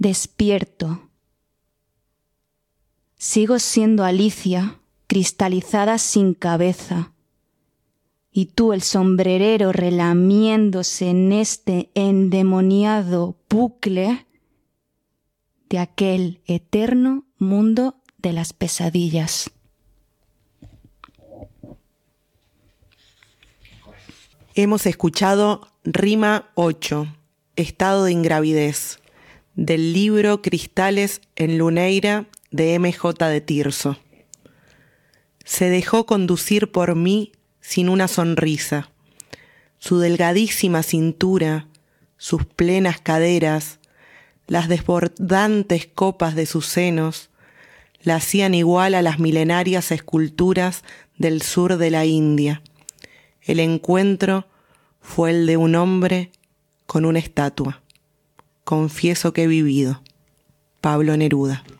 despierto. Sigo siendo Alicia, cristalizada sin cabeza, y tú el sombrerero relamiéndose en este endemoniado bucle de aquel eterno mundo de las pesadillas. Hemos escuchado Rima 8, Estado de Ingravidez, del libro Cristales en Luneira de M.J. de Tirso. Se dejó conducir por mí sin una sonrisa. Su delgadísima cintura, sus plenas caderas, las desbordantes copas de sus senos, la hacían igual a las milenarias esculturas del sur de la India. El encuentro fue el de un hombre con una estatua. Confieso que he vivido. Pablo Neruda.